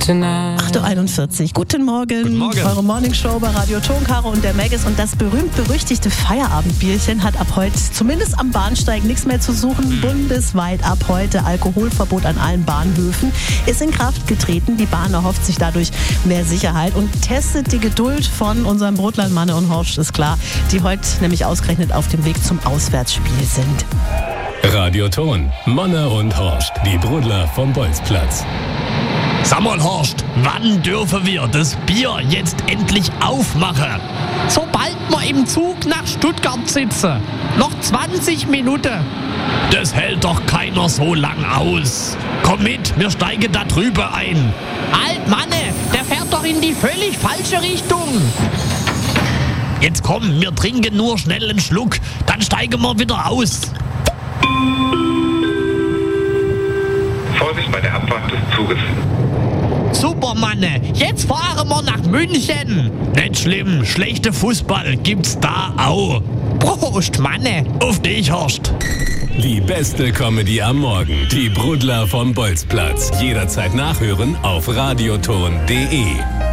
tonight. 8.41 Uhr. Guten Morgen. Guten Morgen. Eure Morningshow bei Radio Ton, Caro und der Maggis. Und das berühmt-berüchtigte Feierabendbierchen hat ab heute, zumindest am Bahnsteig, nichts mehr zu suchen. Bundesweit ab heute Alkoholverbot an allen Bahnhöfen ist in Kraft getreten. Die Bahn erhofft sich dadurch mehr Sicherheit und testet die Geduld von unserem Brotlein Manne und Horst, ist klar, die heute nämlich ausgerechnet auf dem Weg zum Auswärtsspiel sind. Radio Ton, Manne und Horst, die Brudler vom Bolzplatz. Sag mal, Horst, wann dürfen wir das Bier jetzt endlich aufmachen? Sobald wir im Zug nach Stuttgart sitzen. Noch 20 Minuten. Das hält doch keiner so lang aus. Komm mit, wir steigen da drüber ein. Manne, der fährt doch in die völlig falsche Richtung. Jetzt komm, wir trinken nur schnell einen Schluck, dann steigen wir wieder aus. Vorsicht bei der Abfahrt des Zuges. Super, Manne, jetzt fahren wir nach München. Nicht schlimm, schlechter Fußball gibt's da auch. Prost, Manne. Auf dich, Horst. Die beste Comedy am Morgen, die Brudler vom Bolzplatz. Jederzeit nachhören auf radioton.de.